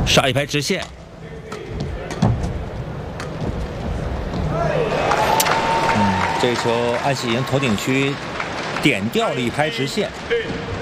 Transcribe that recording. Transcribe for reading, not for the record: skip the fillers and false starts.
杀一拍直线。这球安喜莹头顶区点掉了一拍直线。